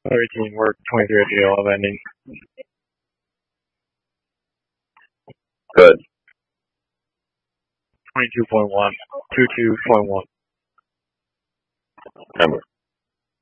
13 work, 23 at the all ending. Good. 22.1, 22.1. Hammer.